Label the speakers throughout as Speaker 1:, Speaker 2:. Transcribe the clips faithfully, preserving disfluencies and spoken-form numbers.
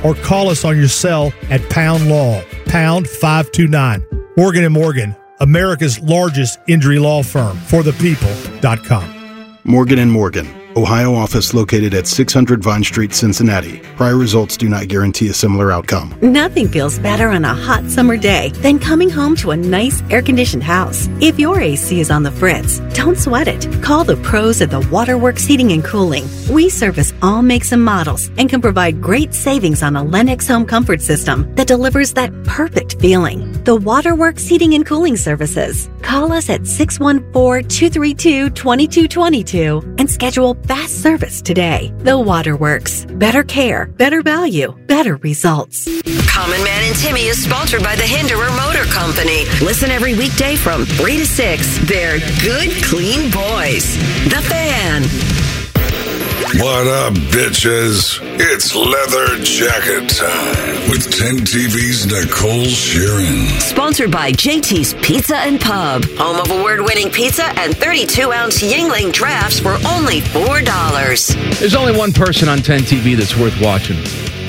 Speaker 1: or call us on your cell at Pound Law, pound five two nine. Morgan and Morgan, America's largest injury law firm, for the people dot com.
Speaker 2: Morgan and Morgan, Ohio office located at six hundred Vine Street, Cincinnati. Prior results do not guarantee a similar outcome.
Speaker 3: Nothing feels better on a hot summer day than coming home to a nice air-conditioned house. If your A C is on the fritz, don't sweat it. Call the pros at the Waterworks Heating and Cooling. We service all makes and models and can provide great savings on a Lennox home comfort system that delivers that perfect feeling. The Waterworks Heating and Cooling Services. Call us at six one four, two three two, two two two two and schedule fast service today. The Waterworks. Better care, better value, better results.
Speaker 4: Common Man and Timmy is sponsored by the Hinderer Motor Company. Listen every weekday from three to six. They're good, clean boys. The Fan.
Speaker 5: What up, bitches? It's leather jacket time with ten T V's Nicole Sheeran.
Speaker 4: Sponsored by J T's Pizza and Pub. Home of award-winning pizza and thirty-two ounce Yingling drafts for only four dollars.
Speaker 6: There's only one person on ten T V that's worth watching.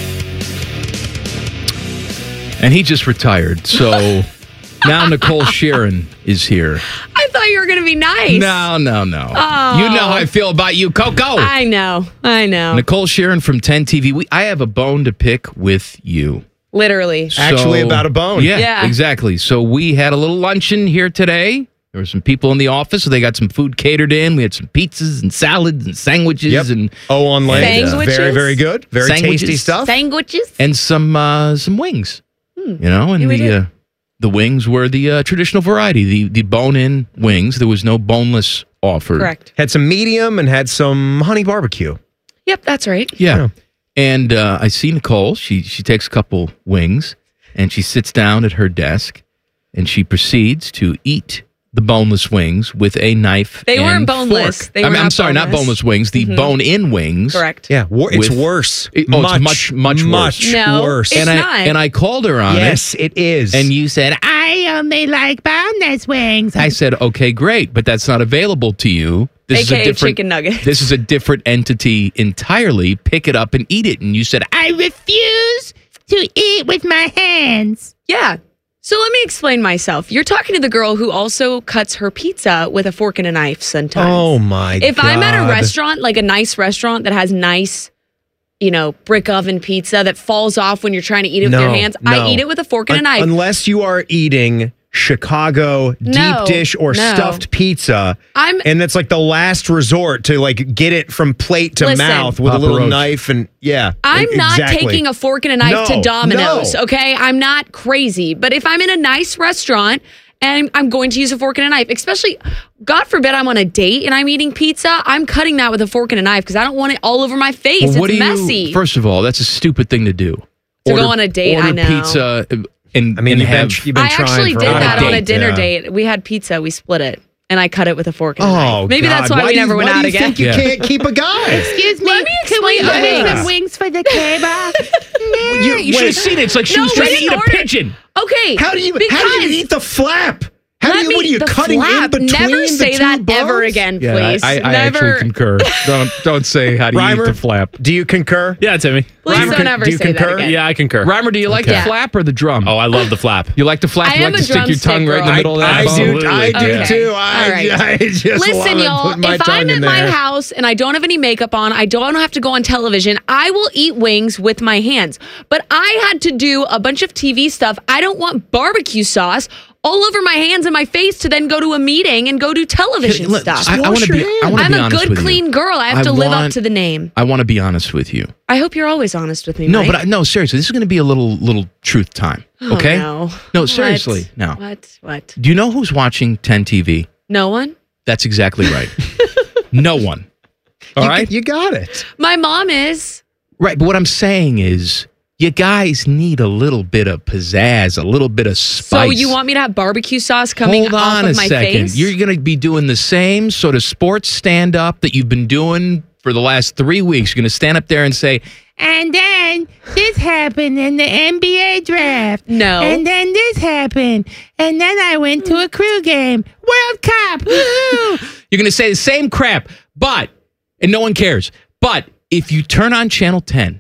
Speaker 6: And he just retired, so now Nicole Sheeran is here.
Speaker 7: I thought you were going to be nice.
Speaker 6: No, no, no.
Speaker 7: Oh.
Speaker 6: You know how I feel about you, Coco.
Speaker 7: I know. I know.
Speaker 6: Nicole Sheeran from ten T V. We, I have a bone to pick with you.
Speaker 7: Literally.
Speaker 6: So,
Speaker 8: Actually about a bone.
Speaker 6: Yeah,
Speaker 7: Yeah.
Speaker 6: exactly. So we had a little luncheon here today. There were some people in the office, so they got some food catered in. We had some pizzas and salads and sandwiches
Speaker 8: Yep.
Speaker 6: and
Speaker 8: Oh, on land.
Speaker 7: Sandwiches?
Speaker 8: Very, very good. Very
Speaker 6: Sandwiches.
Speaker 8: tasty stuff.
Speaker 7: Sandwiches?
Speaker 6: and some uh, some wings.
Speaker 7: Hmm.
Speaker 6: You know, and
Speaker 7: Yeah, we
Speaker 6: the
Speaker 7: did.
Speaker 6: uh, the wings were the uh, traditional variety, the the bone-in wings. There was no boneless offered.
Speaker 7: Correct.
Speaker 8: Had some medium and had some honey barbecue.
Speaker 7: Yep, that's right.
Speaker 6: Yeah.
Speaker 8: Yeah.
Speaker 6: And uh, I see Nicole. She she takes a couple wings and she sits down at her desk and she proceeds to eat the boneless wings with a knife.
Speaker 7: They
Speaker 6: and
Speaker 7: weren't boneless.
Speaker 6: fork.
Speaker 7: They
Speaker 6: I
Speaker 7: were
Speaker 6: mean, I'm
Speaker 7: not
Speaker 6: sorry, not
Speaker 7: boneless.
Speaker 6: boneless wings. The
Speaker 7: Mhm.
Speaker 6: bone-in wings.
Speaker 7: Correct.
Speaker 8: Yeah, wor- it's
Speaker 6: With-
Speaker 8: worse.
Speaker 6: It- oh, it's much, much worse.
Speaker 8: Much
Speaker 7: No,
Speaker 8: worse.
Speaker 7: it's
Speaker 6: and I
Speaker 7: not.
Speaker 6: and I called her on it.
Speaker 8: Yes, it is.
Speaker 6: And you said, I only like boneless wings. I said, okay, great, but that's not available to you. This is
Speaker 7: A K A
Speaker 6: a different
Speaker 7: chicken nuggets.
Speaker 6: This is a different entity entirely. Pick it up and eat it. And you said, I refuse to eat with my hands.
Speaker 7: Yeah. So let me explain myself. You're talking to the girl who also cuts her pizza with a fork and a knife sometimes.
Speaker 8: Oh, my
Speaker 7: If
Speaker 8: God.
Speaker 7: I'm at a restaurant, like a nice restaurant that has nice, you know, brick oven pizza that falls off when you're trying to eat it
Speaker 8: No,
Speaker 7: with your hands,
Speaker 8: no.
Speaker 7: I eat it with a fork and a
Speaker 8: Un-
Speaker 7: knife.
Speaker 8: Unless you are eating Chicago
Speaker 7: No,
Speaker 8: deep dish or
Speaker 7: no.
Speaker 8: stuffed pizza.
Speaker 7: I'm-
Speaker 8: and that's like the last resort to like get it from plate to
Speaker 7: Listen.
Speaker 8: mouth with
Speaker 6: Papa
Speaker 8: a little
Speaker 6: Roach.
Speaker 8: knife and yeah.
Speaker 7: I'm not
Speaker 8: exactly.
Speaker 7: taking a fork and a knife
Speaker 8: No,
Speaker 7: to Domino's,
Speaker 8: no.
Speaker 7: okay? I'm not crazy. But if I'm in a nice restaurant and I'm going to use a fork and a knife, especially, God forbid, I'm on a date and I'm eating pizza, I'm cutting that with a fork and a knife because I don't want it all over my face.
Speaker 6: Well, what
Speaker 7: it's
Speaker 6: do you-
Speaker 7: messy.
Speaker 6: First of all, that's a stupid thing to do.
Speaker 7: To go on a date,
Speaker 6: order
Speaker 7: I know.
Speaker 6: pizza and,
Speaker 8: I mean,
Speaker 6: and
Speaker 8: you've been,
Speaker 6: have,
Speaker 8: you've been
Speaker 7: I
Speaker 8: trying
Speaker 7: actually
Speaker 8: for
Speaker 7: did
Speaker 8: a while.
Speaker 7: that on a
Speaker 6: date,
Speaker 7: dinner
Speaker 8: yeah.
Speaker 7: date. We had pizza, we split it, and I cut it with a fork and a
Speaker 8: Oh,
Speaker 7: knife. Maybe
Speaker 8: God.
Speaker 7: that's why,
Speaker 8: why
Speaker 7: we
Speaker 8: do you-
Speaker 7: never went
Speaker 8: why
Speaker 7: out
Speaker 8: do you
Speaker 7: again.
Speaker 8: think you
Speaker 6: Yeah.
Speaker 8: can't keep a guy?
Speaker 6: Excuse
Speaker 7: Let me explain
Speaker 8: order
Speaker 7: things.
Speaker 8: some
Speaker 6: wings for the table?
Speaker 8: You-
Speaker 6: you should have
Speaker 8: wait.
Speaker 6: seen it. It's like she
Speaker 7: No,
Speaker 6: was
Speaker 7: we
Speaker 6: trying to
Speaker 7: didn't
Speaker 6: eat a
Speaker 7: order-
Speaker 6: pigeon.
Speaker 7: Okay.
Speaker 8: How do you
Speaker 7: because
Speaker 8: how do you eat the flap? How
Speaker 7: Let
Speaker 8: do you
Speaker 7: me,
Speaker 8: what are you
Speaker 7: the
Speaker 8: cutting
Speaker 7: flap,
Speaker 8: in between
Speaker 7: Never
Speaker 8: the
Speaker 7: say
Speaker 8: two
Speaker 7: that
Speaker 8: bones?
Speaker 7: ever again, please.
Speaker 6: I, I
Speaker 7: never.
Speaker 6: actually concur. Don't don't say how do you
Speaker 8: Reimer,
Speaker 6: eat the flap.
Speaker 8: Do you concur?
Speaker 9: Yeah, Timmy.
Speaker 7: Please
Speaker 8: Reimer,
Speaker 7: don't
Speaker 8: con-
Speaker 7: ever
Speaker 8: do you
Speaker 7: say that
Speaker 8: concur?
Speaker 7: again.
Speaker 9: Yeah, I concur.
Speaker 6: Reimer, do you like
Speaker 7: Okay.
Speaker 6: the flap or the drum?
Speaker 9: Oh, I love the flap.
Speaker 6: You like the flap?
Speaker 7: I
Speaker 6: you
Speaker 7: am
Speaker 6: like
Speaker 7: a
Speaker 6: to stick your
Speaker 7: drumstick
Speaker 6: tongue right in the
Speaker 7: girl.
Speaker 6: middle of that
Speaker 8: I
Speaker 6: bone?
Speaker 8: do, I do
Speaker 7: Okay.
Speaker 8: too. I,
Speaker 7: All right.
Speaker 8: I just love
Speaker 7: Listen,
Speaker 8: it,
Speaker 7: y'all,
Speaker 8: putting my
Speaker 7: if
Speaker 8: tongue
Speaker 7: I'm
Speaker 8: in
Speaker 7: at my
Speaker 8: there.
Speaker 7: house and I don't have any makeup on, I don't have to go on television, I will eat wings with my hands. But I had to do a bunch of T V stuff. I don't want barbecue sauce all over my hands and my face to then go to a meeting and go do television
Speaker 6: Look,
Speaker 7: stuff.
Speaker 6: I, I want to be. I want to
Speaker 7: I'm
Speaker 6: be
Speaker 7: a
Speaker 6: honest
Speaker 7: good,
Speaker 6: with
Speaker 7: clean
Speaker 6: you.
Speaker 7: girl. I have
Speaker 6: I
Speaker 7: to live up
Speaker 6: want-
Speaker 7: to the name.
Speaker 6: I want to be honest with you.
Speaker 7: I hope you're always honest with me,
Speaker 6: No,
Speaker 7: Mike.
Speaker 6: but I, no, seriously, this is going to be a little little truth time.
Speaker 7: Oh,
Speaker 6: Okay?
Speaker 7: no.
Speaker 6: No,
Speaker 7: What?
Speaker 6: seriously, no.
Speaker 7: What? What?
Speaker 6: Do you know who's watching ten T V?
Speaker 7: No one?
Speaker 6: That's exactly right. No one. All
Speaker 8: you,
Speaker 6: right.
Speaker 8: you got it.
Speaker 7: My mom is.
Speaker 6: Right, but what I'm saying is, you guys need a little bit of pizzazz, a little bit of spice.
Speaker 7: So you want me to have barbecue sauce coming
Speaker 6: Hold
Speaker 7: off
Speaker 6: on
Speaker 7: of
Speaker 6: a
Speaker 7: my
Speaker 6: second.
Speaker 7: face?
Speaker 6: You're going to be doing the same sort of sports stand-up that you've been doing for the last three weeks. You're going to stand up there and say, and then this happened in the N B A draft.
Speaker 7: No.
Speaker 6: And then this happened. And then I went to a crew game. World Cup. Woohoo! You're going to say the same crap, but, and no one cares, but if you turn on Channel ten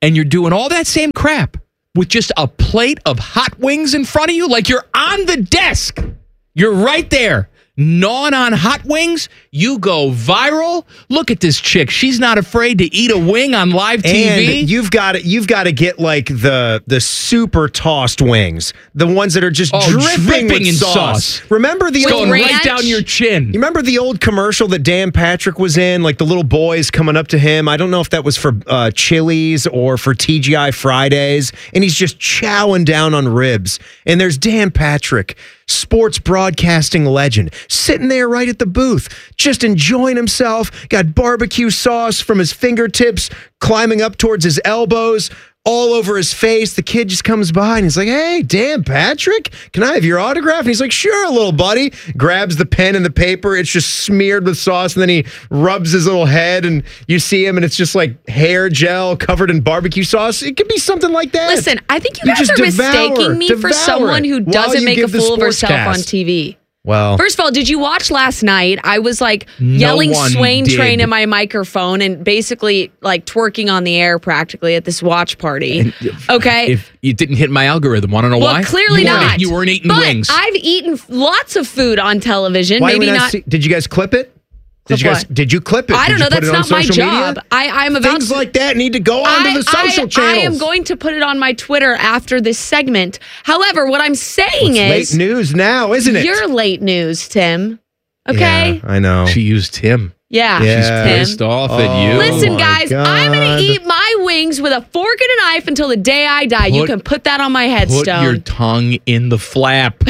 Speaker 6: and you're doing all that same crap with just a plate of hot wings in front of you, like you're on the desk. You're right there. Gnawing on hot wings, you go viral. Look at this chick. She's not afraid to eat a wing on live T V.
Speaker 8: And you've got to you've got to get like the the super tossed wings, the ones that are just
Speaker 6: Oh,
Speaker 8: dripping,
Speaker 6: dripping
Speaker 8: with
Speaker 6: in
Speaker 8: sauce.
Speaker 6: sauce.
Speaker 8: Remember the
Speaker 6: It's
Speaker 8: old
Speaker 6: going right
Speaker 7: ranch?
Speaker 6: down your chin.
Speaker 8: You remember the old commercial that Dan Patrick was in, like the little boys coming up to him? I don't know if that was for uh, Chili's or for T G I Fridays, and he's just chowing down on ribs. And there's Dan Patrick, sports broadcasting legend, sitting there right at the booth, just enjoying himself, got barbecue sauce from his fingertips, climbing up towards his elbows, all over his face. The kid just comes by and he's like, "Hey, Dan Patrick, can I have your autograph?" And he's like, "Sure, little buddy." Grabs the pen and the paper. It's just smeared with sauce. And then he rubs his little head and you see him and it's just like hair gel covered in barbecue sauce. It could be something like that.
Speaker 7: Listen, I think you
Speaker 8: You
Speaker 7: guys
Speaker 8: just
Speaker 7: are
Speaker 8: devour-
Speaker 7: mistaking me for
Speaker 8: devour
Speaker 7: someone
Speaker 8: it
Speaker 7: who
Speaker 8: while
Speaker 7: doesn't
Speaker 8: you
Speaker 7: make a
Speaker 8: give the
Speaker 7: fool of herself
Speaker 8: sportscast.
Speaker 7: on T V.
Speaker 8: Well,
Speaker 7: First of all, did you watch last night? I was like
Speaker 6: No
Speaker 7: yelling
Speaker 6: one
Speaker 7: Swain
Speaker 6: did.
Speaker 7: Train in my microphone and basically like twerking on the air practically at this watch party. Okay.
Speaker 6: If you didn't hit my algorithm, want to know
Speaker 7: well,
Speaker 6: why?
Speaker 7: clearly
Speaker 6: you weren't-
Speaker 7: not.
Speaker 6: You weren't eating
Speaker 7: but
Speaker 6: wings.
Speaker 7: I've eaten lots of food on television.
Speaker 8: why
Speaker 7: Maybe
Speaker 8: did we
Speaker 7: not.
Speaker 8: see, did you guys clip it?
Speaker 7: Clip
Speaker 8: Did you guys?
Speaker 7: what?
Speaker 8: Did you clip it?
Speaker 7: I
Speaker 8: Did
Speaker 7: don't know.
Speaker 8: you put
Speaker 7: That's
Speaker 8: it on
Speaker 7: not my
Speaker 8: social media?
Speaker 7: job. I, I'm about
Speaker 8: Things
Speaker 7: to,
Speaker 8: like that need to go onto
Speaker 7: I,
Speaker 8: the social
Speaker 7: I,
Speaker 8: channels.
Speaker 7: I am going to put it on my Twitter after this segment. However, what I'm saying
Speaker 8: It's
Speaker 7: is
Speaker 8: late news now, isn't it?
Speaker 7: you're late news, Tim. Okay.
Speaker 8: Yeah, I know.
Speaker 6: She used him.
Speaker 7: Yeah.
Speaker 8: Yeah.
Speaker 6: She's
Speaker 7: Tim.
Speaker 6: pissed off
Speaker 8: Oh.
Speaker 6: at you.
Speaker 7: Listen,
Speaker 8: my
Speaker 7: guys, I'm going
Speaker 8: God.
Speaker 7: to eat my wings with a fork and a knife until the day I die. you
Speaker 6: Put-
Speaker 7: can put that on my
Speaker 6: Put
Speaker 7: headstone.
Speaker 6: your tongue in the flap.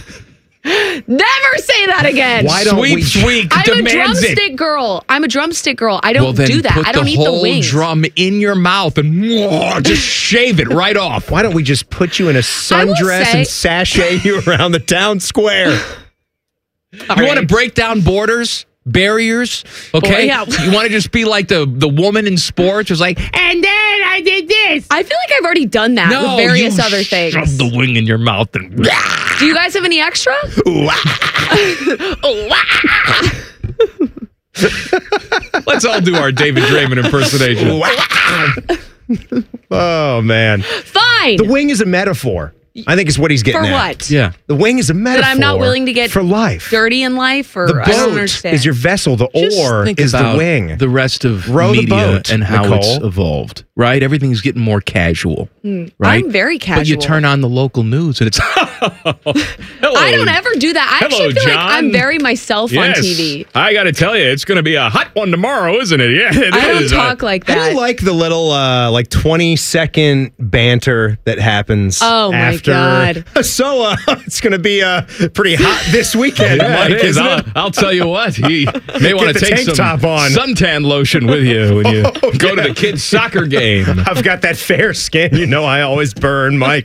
Speaker 7: Never say that again.
Speaker 8: Why don't
Speaker 6: Sweep,
Speaker 8: we-
Speaker 6: sweep
Speaker 7: I'm a
Speaker 6: demands it.
Speaker 7: drumstick girl. I'm a drumstick girl. I don't
Speaker 6: Well, then
Speaker 7: do that.
Speaker 6: put
Speaker 7: I don't
Speaker 6: the
Speaker 7: eat the
Speaker 6: whole
Speaker 7: wings.
Speaker 6: drum in your mouth and mwah, just shave it right off.
Speaker 8: Why don't we just put you in a sundress
Speaker 7: say-
Speaker 8: and sashay you around the town square?
Speaker 6: You want to break down borders, barriers, okay?
Speaker 7: Boy, yeah.
Speaker 6: You want to just be like the, the woman in sports who's like, and then I did this.
Speaker 7: I feel like I've already done that
Speaker 6: no,
Speaker 7: with various
Speaker 6: you
Speaker 7: other things.
Speaker 6: shove the wing in your mouth and
Speaker 7: Do you guys have any extra?
Speaker 6: let's all do our David Draymond impersonation.
Speaker 8: Oh man,
Speaker 7: Fine.
Speaker 8: the wing is a metaphor. I think is what he's getting
Speaker 7: For
Speaker 8: at.
Speaker 7: what?
Speaker 6: Yeah.
Speaker 8: The wing is a metaphor.
Speaker 7: That I'm not willing to get
Speaker 8: for life.
Speaker 7: dirty in life, or
Speaker 8: The
Speaker 7: I don't
Speaker 8: boat
Speaker 7: understand.
Speaker 8: is your vessel. The
Speaker 6: Just
Speaker 8: oar
Speaker 6: think
Speaker 8: is the
Speaker 6: about
Speaker 8: wing.
Speaker 6: The rest of
Speaker 8: Row the
Speaker 6: media
Speaker 8: boat,
Speaker 6: and how it's
Speaker 8: Nicole.
Speaker 6: evolved, right? Everything's getting more casual, right?
Speaker 7: I'm very
Speaker 6: But you
Speaker 7: casual.
Speaker 6: turn on the local news and it's hello.
Speaker 7: I don't ever do that. I
Speaker 6: Hello,
Speaker 7: actually feel like
Speaker 6: John.
Speaker 7: I'm very myself on T V.
Speaker 6: I got to tell you, it's going to be a hot one tomorrow, isn't it? Yeah, it
Speaker 7: I don't
Speaker 6: is.
Speaker 7: talk like
Speaker 8: I
Speaker 7: that.
Speaker 8: do like the little uh, like twenty second banter that happens.
Speaker 7: Oh, my
Speaker 8: after.
Speaker 7: God.
Speaker 8: So uh, it's going to be uh, pretty hot this weekend,
Speaker 6: Yeah,
Speaker 8: Mike,
Speaker 6: it is.
Speaker 8: isn't
Speaker 6: I'll,
Speaker 8: it?
Speaker 6: I'll tell you what. You may want to
Speaker 8: the
Speaker 6: take
Speaker 8: tank
Speaker 6: some
Speaker 8: top on.
Speaker 6: suntan lotion with you when you
Speaker 8: Oh,
Speaker 6: go to
Speaker 8: yeah.
Speaker 6: the kids' soccer game.
Speaker 8: I've got that fair skin. You know I always burn, Mike.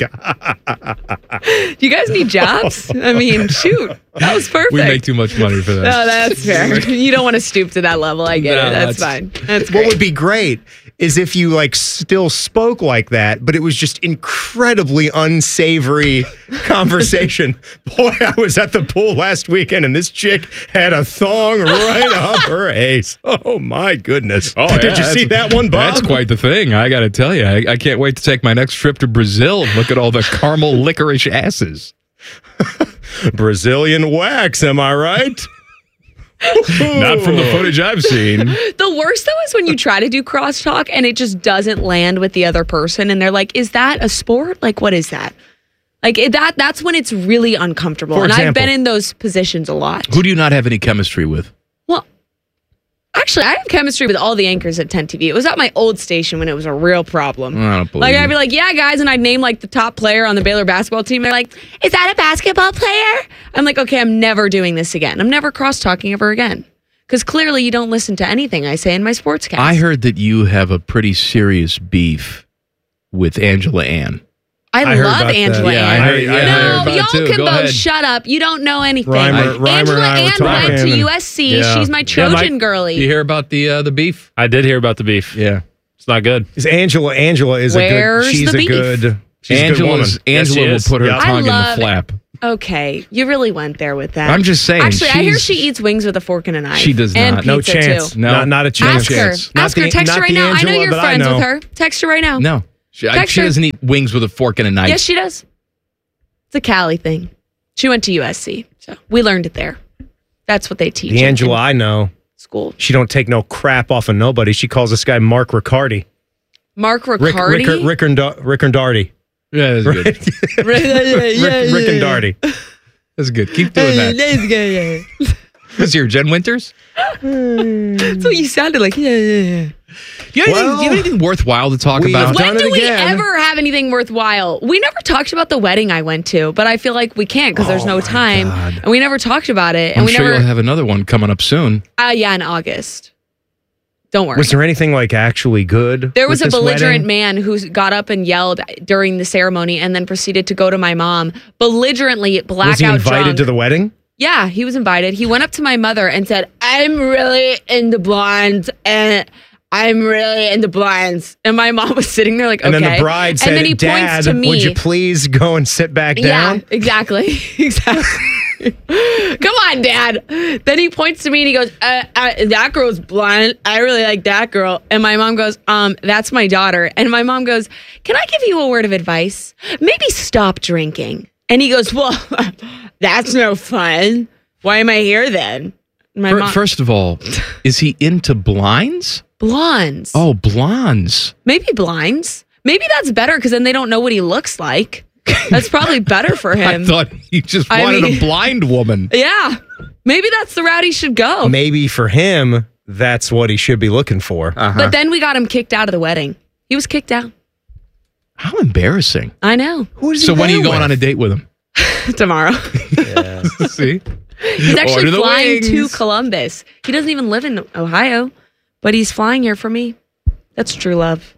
Speaker 7: Do you guys need jobs? I mean, shoot. That was perfect.
Speaker 6: We make too much money for that.
Speaker 7: No, that's fair. You don't want to stoop to that level. I get
Speaker 6: No,
Speaker 7: it. That's,
Speaker 6: that's-
Speaker 7: fine. That's
Speaker 8: What
Speaker 7: great.
Speaker 8: would be great is if you like still spoke like that, but it was just incredibly unsavory conversation. Boy, I was at the pool last weekend and this chick had a thong right up her ace. Oh my goodness.
Speaker 6: Oh,
Speaker 8: Did
Speaker 6: yeah,
Speaker 8: you
Speaker 6: that's-
Speaker 8: see that one, Bob?
Speaker 6: That's quite the thing. I got to tell you, I, I can't wait to take my next trip to Brazil and look at all the caramel licorice asses.
Speaker 8: Brazilian wax, am I right?
Speaker 6: Not from the footage I've seen.
Speaker 7: The worst, though, is when you try to do crosstalk and it just doesn't land with the other person. And they're like, is that a sport? Like, what is that? Like, it, that. that's when it's really uncomfortable.
Speaker 8: For
Speaker 7: and I've
Speaker 8: example.
Speaker 7: been in those positions a lot.
Speaker 6: Who do you not have any chemistry with?
Speaker 7: Well, actually, I have chemistry with all the anchors at ten T V. It was at my old station when it was a real problem.
Speaker 6: I don't believe
Speaker 7: Like, I'd
Speaker 6: you.
Speaker 7: be like, yeah, guys, and I'd name, like, the top player on the Baylor basketball team. They're like, is that a basketball player? I'm like, okay, I'm never doing this again. I'm never cross-talking ever again. Because clearly you don't listen to anything I say in my sportscast.
Speaker 6: I heard that you have a pretty serious beef with Angela Ann.
Speaker 7: I,
Speaker 8: I heard
Speaker 7: love
Speaker 8: about that.
Speaker 7: Angela
Speaker 6: Yeah, I
Speaker 7: Ann.
Speaker 6: heard- yeah, I heard
Speaker 7: no,
Speaker 6: about it
Speaker 7: y'all
Speaker 6: too.
Speaker 7: can
Speaker 6: Go
Speaker 7: both
Speaker 6: ahead.
Speaker 7: shut up. You don't know anything.
Speaker 8: Reimer, Reimer
Speaker 7: Angela
Speaker 8: and I were
Speaker 7: Ann went
Speaker 8: talking
Speaker 7: to
Speaker 8: and-
Speaker 7: U S C.
Speaker 8: Yeah.
Speaker 7: She's my
Speaker 9: Yeah,
Speaker 7: Trojan
Speaker 9: Mike-
Speaker 7: girly.
Speaker 6: You hear about the uh, the beef?
Speaker 9: I did hear about the beef.
Speaker 6: Yeah.
Speaker 9: It's not good.
Speaker 8: Is Angela Angela is
Speaker 7: Where's
Speaker 8: a good she's
Speaker 7: the
Speaker 8: a
Speaker 7: beef?
Speaker 8: good she's a good woman.
Speaker 6: Angela's,
Speaker 9: Yes,
Speaker 6: Angela
Speaker 9: she
Speaker 6: will
Speaker 9: is.
Speaker 6: put her
Speaker 9: Yep.
Speaker 7: I
Speaker 6: tongue in the
Speaker 7: love
Speaker 6: flap.
Speaker 7: Okay, you really went there with that.
Speaker 6: I'm just saying.
Speaker 7: Actually, I hear
Speaker 6: she's-
Speaker 7: she eats wings with a fork and a knife.
Speaker 6: She does
Speaker 7: And
Speaker 6: not.
Speaker 7: pizza
Speaker 8: No chance.
Speaker 7: Too.
Speaker 6: No.
Speaker 8: Not, not a chance.
Speaker 7: Ask her.
Speaker 6: chance.
Speaker 8: Not
Speaker 7: Ask her.
Speaker 8: the-
Speaker 7: Text her
Speaker 8: not
Speaker 7: right
Speaker 8: the
Speaker 7: now. I know
Speaker 8: Angela,
Speaker 7: you're
Speaker 8: but I
Speaker 7: friends
Speaker 8: know.
Speaker 7: with her. Text her right now.
Speaker 6: No. She, I-
Speaker 7: Text
Speaker 6: she
Speaker 7: her.
Speaker 6: doesn't eat wings with a fork and a knife.
Speaker 7: Yes, she does. It's a Cali thing. She went to U S C, so we learned it there. That's what they teach.
Speaker 8: The
Speaker 7: in-
Speaker 8: Angela
Speaker 7: in
Speaker 8: I know,
Speaker 7: school.
Speaker 8: she don't take no crap off of nobody. She calls this guy Mark Riccardi.
Speaker 7: Mark
Speaker 8: Rick,
Speaker 7: Riccardi.
Speaker 8: Rick, Rick, and Da- Rick and Darty.
Speaker 6: Yeah, that's good.
Speaker 8: Rick, Rick and Darty.
Speaker 6: That's good. Keep doing that. Who's here, Jen Winters?
Speaker 7: That's what you sounded like. Yeah, yeah, yeah.
Speaker 6: Do you, have
Speaker 8: Well,
Speaker 6: anything, do you have anything worthwhile to talk
Speaker 8: we
Speaker 6: about?
Speaker 8: have
Speaker 7: When
Speaker 8: done
Speaker 7: do
Speaker 8: it
Speaker 7: we
Speaker 8: again.
Speaker 7: ever have anything worthwhile? We never talked about the wedding I went to, but I feel like we can't because there's no time, and we never talked about it. And
Speaker 6: I'm
Speaker 7: we
Speaker 6: sure
Speaker 7: never.
Speaker 6: you'll have another one coming up soon.
Speaker 7: uh, yeah, in August. Don't worry.
Speaker 8: Was there anything like actually good?
Speaker 7: There was a
Speaker 8: with this
Speaker 7: belligerent
Speaker 8: wedding?
Speaker 7: man who got up and yelled during the ceremony, and then proceeded to go to my mom, belligerently blackout
Speaker 8: Was he invited
Speaker 7: drunk.
Speaker 8: to the wedding?
Speaker 7: Yeah, he was invited. He went up to my mother and said, "I'm really into blondes, and I'm really into blondes." And my mom was sitting there like,
Speaker 8: And
Speaker 7: okay.
Speaker 8: then the bride said,
Speaker 7: and then he
Speaker 8: "Dad,
Speaker 7: points to me.
Speaker 8: would you please go and sit back down?"
Speaker 7: Yeah, exactly, exactly. Come on, Dad. Then he points to me and he goes, uh, uh, "That girl's blonde. I really like that girl." And my mom goes, "Um, that's my daughter." And my mom goes, "Can I give you a word of advice? Maybe stop drinking." And he goes, "Well, that's no fun. Why am I here then?" My
Speaker 6: Fir-
Speaker 7: mom,
Speaker 6: First of all, is he into blinds?
Speaker 7: blondes.
Speaker 6: Oh, blondes.
Speaker 7: Maybe blinds. Maybe that's better because then they don't know what he looks like. That's probably better for him.
Speaker 6: I thought he just
Speaker 7: I
Speaker 6: wanted
Speaker 7: mean-
Speaker 6: a blind woman.
Speaker 7: Yeah. Maybe that's the route he should go.
Speaker 8: Maybe for him, that's what he should be looking for.
Speaker 6: Uh-huh.
Speaker 7: But then we got him kicked out of the wedding. He was kicked out.
Speaker 6: How embarrassing.
Speaker 7: I know.
Speaker 8: Who is he
Speaker 6: So when are you
Speaker 8: there
Speaker 6: going
Speaker 8: with?
Speaker 6: on a date with him?
Speaker 7: Tomorrow.
Speaker 6: See?
Speaker 7: He's actually
Speaker 6: Order the
Speaker 7: flying to
Speaker 6: wings.
Speaker 7: Columbus. He doesn't even live in Ohio, but he's flying here for me. That's true love.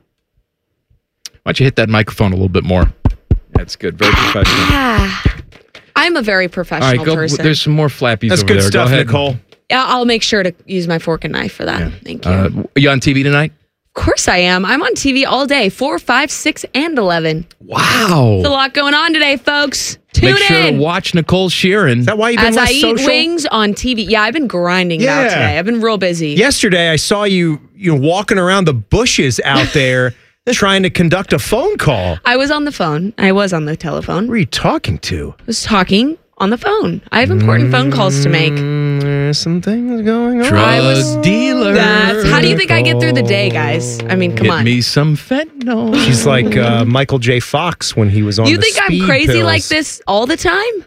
Speaker 6: Why don't you hit that microphone a little bit more? That's good. Very professional.
Speaker 7: Ah, I'm a very
Speaker 6: All
Speaker 7: professional
Speaker 6: right, go.
Speaker 7: person.
Speaker 6: There's some more flappies
Speaker 8: That's
Speaker 6: over
Speaker 8: good
Speaker 6: there.
Speaker 8: stuff,
Speaker 6: go ahead.
Speaker 8: Nicole.
Speaker 7: Yeah, I'll make sure to use my fork and knife for that. Thank you.
Speaker 6: Uh, are you on T V tonight?
Speaker 7: Of course I am. I'm on T V all day, four, five, six, and eleven.
Speaker 6: Wow.
Speaker 7: There's a lot going on today, folks. Tune
Speaker 6: Make sure
Speaker 7: in.
Speaker 6: to watch Nicole Sheeran.
Speaker 8: Is that why you've been
Speaker 7: As
Speaker 8: less
Speaker 7: I eat
Speaker 8: social?
Speaker 7: wings on T V. Yeah, I've been grinding it out
Speaker 8: Yeah.
Speaker 7: today. I've been real busy.
Speaker 8: Yesterday, I saw you, you know, walking around the bushes out there trying to conduct a phone call.
Speaker 7: I was on the phone. I was on the telephone.
Speaker 8: Who are you talking to?
Speaker 7: I was talking on the phone. I have important phone calls to make.
Speaker 8: Mm, there's some things going on.
Speaker 7: I was-
Speaker 6: Drug dealer.
Speaker 7: That's how do you think I get through the day, guys? I mean, come
Speaker 6: Get
Speaker 7: on.
Speaker 6: me some fentanyl.
Speaker 8: She's like uh, Michael J. Fox when he was on
Speaker 7: You
Speaker 8: the
Speaker 7: think I'm
Speaker 8: speed
Speaker 7: crazy
Speaker 8: pills.
Speaker 7: like this all the time?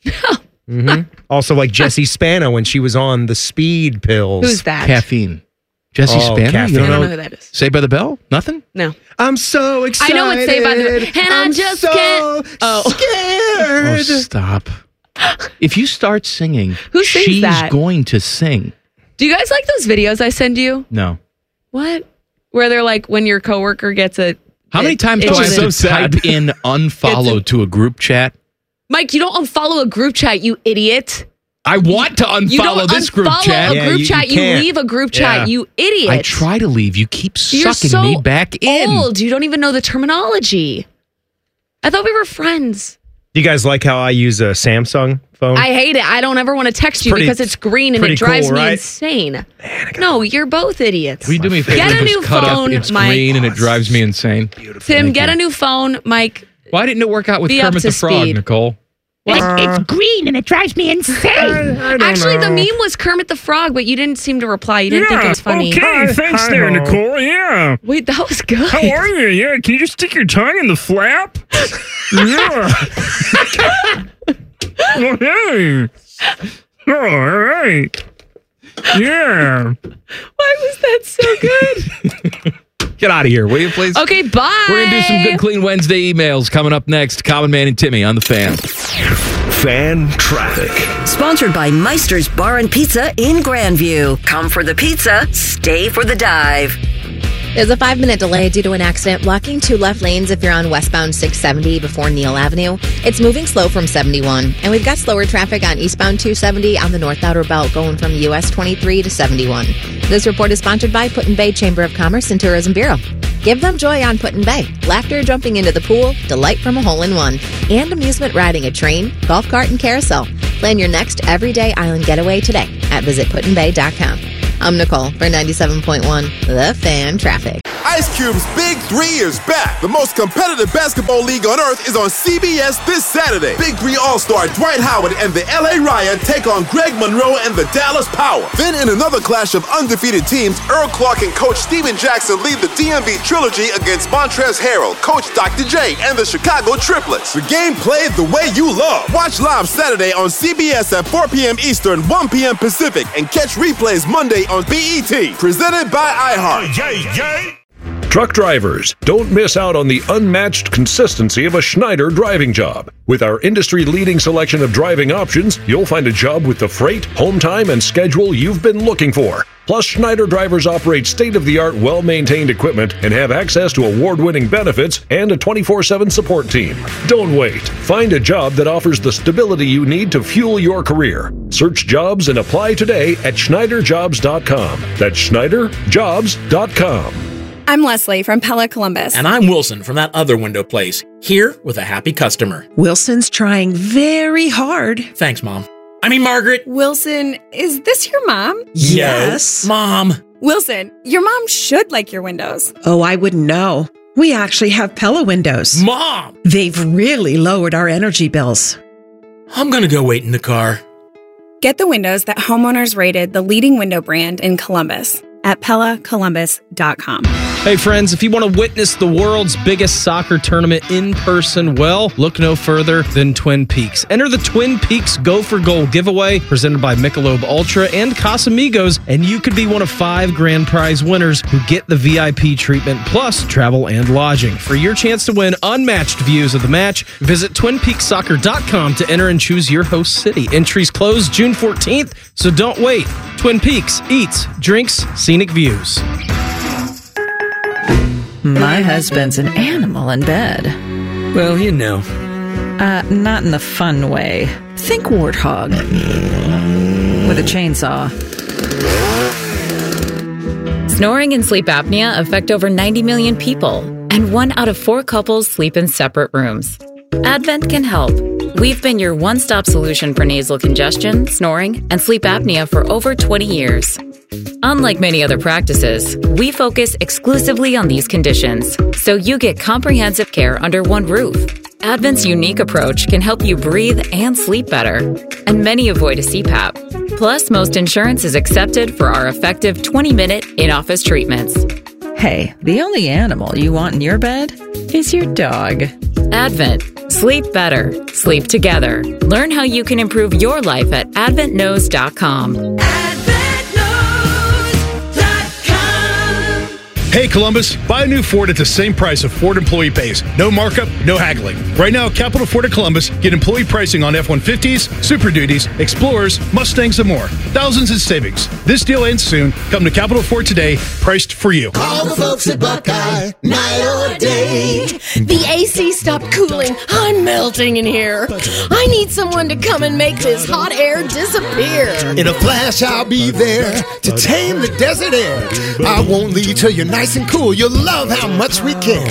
Speaker 8: Mhm. Also like Jessie Spano when she was on the speed pills.
Speaker 7: Who's that?
Speaker 6: Caffeine. Jesse
Speaker 8: Oh,
Speaker 6: Spano?
Speaker 8: caffeine.
Speaker 6: You
Speaker 7: I
Speaker 6: don't
Speaker 7: don't
Speaker 6: know,
Speaker 7: know who that is.
Speaker 6: Saved by the Bell? Nothing?
Speaker 7: No.
Speaker 8: I'm so
Speaker 7: I
Speaker 8: excited.
Speaker 7: know it's Saved by the Bell. And I
Speaker 8: I'm
Speaker 7: just
Speaker 8: so
Speaker 7: can't- Oh.
Speaker 6: Oh,
Speaker 8: scared.
Speaker 6: stop. If you start singing,
Speaker 7: Who sings
Speaker 6: she's
Speaker 7: that?
Speaker 6: going to sing.
Speaker 7: Do you guys like those videos I send you?
Speaker 6: No.
Speaker 7: What? Where they're like when your coworker gets a.
Speaker 6: How many
Speaker 7: it-
Speaker 6: times
Speaker 7: it
Speaker 6: do I
Speaker 7: just-
Speaker 6: have to
Speaker 9: so sad.
Speaker 6: type in unfollow
Speaker 7: It's
Speaker 6: to a group chat?
Speaker 7: Mike, you don't unfollow a group chat, you idiot.
Speaker 6: I want to
Speaker 7: You
Speaker 6: unfollow
Speaker 7: don't
Speaker 6: this group
Speaker 7: unfollow
Speaker 6: chat.
Speaker 7: a
Speaker 8: Yeah,
Speaker 7: group
Speaker 8: you-
Speaker 7: chat.
Speaker 8: you
Speaker 7: You,
Speaker 8: can't.
Speaker 7: leave a group
Speaker 8: Yeah.
Speaker 7: chat. You idiot.
Speaker 6: I try to leave. You keep
Speaker 7: You're
Speaker 6: sucking
Speaker 7: so
Speaker 6: me back in.
Speaker 7: old. You don't even know the terminology. I thought we were friends.
Speaker 8: Do you guys like how I use a Samsung phone?
Speaker 7: I hate it. I don't ever want to text you
Speaker 8: pretty-
Speaker 7: because it's green and
Speaker 8: pretty
Speaker 7: it drives
Speaker 8: cool,
Speaker 7: me
Speaker 8: right?
Speaker 7: insane. No, you're both idiots.
Speaker 6: Will you do me a favor?
Speaker 7: Get a
Speaker 6: and
Speaker 7: new
Speaker 6: just cut
Speaker 7: phone,
Speaker 6: up. It's
Speaker 7: Mike.
Speaker 6: green and it drives me insane.
Speaker 7: Tim, get a new phone, Mike.
Speaker 6: Why didn't it work out with
Speaker 7: Be up
Speaker 6: Kermit
Speaker 7: to
Speaker 6: the Frog,
Speaker 7: speed.
Speaker 6: Nicole?
Speaker 10: It's green and it drives me insane.
Speaker 7: Actually, the meme was Kermit the Frog, but you didn't seem to reply. You didn't think it was funny.
Speaker 9: Okay, thanks there, Nicole. Yeah.
Speaker 7: Wait, that was good.
Speaker 9: How are you? Yeah, can you just stick your tongue in the flap? Yeah. Well, hey. Oh, all right. Yeah.
Speaker 7: Why was that so good?
Speaker 6: Get out of here, will you, please?
Speaker 7: Okay, bye.
Speaker 6: We're going to do some Good Clean Wednesday emails coming up next. Common Man and Timmy on the Fan.
Speaker 5: Fan traffic.
Speaker 4: Sponsored by Meister's Bar and Pizza in Grandview. Come for the pizza, stay for the dive.
Speaker 11: There's a five-minute delay due to an accident blocking two left lanes if you're on westbound six seventy before Neal Avenue. It's moving slow from seventy-one. And we've got slower traffic on eastbound two seventy on the North Outer Belt going from U S twenty-three to seventy-one. This report is sponsored by Put-in-Bay Chamber of Commerce and Tourism Bureau. Give them joy on Put in Bay. Laughter jumping into the pool, delight from a hole-in-one, and amusement riding a train, golf cart, and carousel. Plan your next everyday island getaway today at visit put in bay dot com. I'm Nicole for ninety-seven point one The Fan Traffic.
Speaker 12: Ice Cube's Big Three is back. The most competitive basketball league on earth is on C B S this Saturday. Big Three All-Star Dwight Howard and the L A Ryan take on Greg Monroe and the Dallas Power. Then in another clash of undefeated teams, Earl Clark and Coach Steven Jackson lead the D M V Trilogy against Montrezl Harrell, Coach Doctor J, and the Chicago Triplets. The game played the way you love. Watch live Saturday on C B S at four p.m. Eastern, one p.m. Pacific, and catch replays Monday on B E T. Presented by iHeart.
Speaker 13: Yay, yay. Truck drivers, don't miss out on the unmatched consistency of a Schneider driving job. With our industry-leading selection of driving options, you'll find a job with the freight, home time, and schedule you've been looking for. Plus, Schneider drivers operate state-of-the-art, well-maintained equipment and have access to award-winning benefits and a twenty-four seven support team. Don't wait. Find a job that offers the stability you need to fuel your career. Search jobs and apply today at Schneider Jobs dot com. That's Schneider Jobs dot com.
Speaker 14: I'm Leslie from Pella Columbus.
Speaker 15: And I'm Wilson from that other window place, here with a happy customer.
Speaker 16: Wilson's trying very hard.
Speaker 15: Thanks, Mom. I mean, Margaret.
Speaker 14: Wilson, is this your mom?
Speaker 16: Yes.
Speaker 15: No, Mom.
Speaker 14: Wilson, your mom should like your windows.
Speaker 16: Oh, I wouldn't know. We actually have Pella windows.
Speaker 15: Mom!
Speaker 16: They've really lowered our energy bills.
Speaker 15: I'm going to go wait in the car.
Speaker 14: Get the windows that homeowners rated the leading window brand in Columbus at Pella Columbus dot com.
Speaker 17: Hey friends, if you want to witness the world's biggest soccer tournament in person, well, look no further than Twin Peaks. Enter the Twin Peaks Go for Gold giveaway presented by Michelob Ultra and Casamigos, and you could be one of five grand prize winners who get the V I P treatment plus travel and lodging. For your chance to win unmatched views of the match, visit twin peaks soccer dot com to enter and choose your host city. Entries close June fourteenth, so don't wait. Twin Peaks eats, drinks, scenic views.
Speaker 18: My husband's an animal in bed.
Speaker 15: Well, you know.
Speaker 18: Uh, not in the fun way. Think warthog. With a chainsaw.
Speaker 19: Snoring and sleep apnea affect over ninety million people, and one out of four couples sleep in separate rooms. Advent can help. We've been your one-stop solution for nasal congestion, snoring, and sleep apnea for over twenty years. Unlike many other practices, we focus exclusively on these conditions, so you get comprehensive care under one roof. Advent's unique approach can help you breathe and sleep better, and many avoid a C PAP. Plus, most insurance is accepted for our effective twenty-minute in-office treatments.
Speaker 18: Hey, the only animal you want in your bed is your dog.
Speaker 19: Advent. Sleep better. Sleep together. Learn how you can improve your life at advent knows dot com.
Speaker 1: Hey Columbus, buy a new Ford at the same price of Ford employee pays. No markup, no haggling. Right now, Capital Ford at Columbus, get employee pricing on F one fifties, Super Duties, Explorers, Mustangs, and more. Thousands in savings. This deal ends soon. Come to Capital Ford today, priced for you.
Speaker 20: Call the folks at Buckeye, night or day.
Speaker 21: The A C stopped cooling. I'm melting in here. I need someone to come and make this hot air disappear.
Speaker 20: In a flash, I'll be there to tame the desert air. I won't leave till you're nice and cool. You'll love how much we care.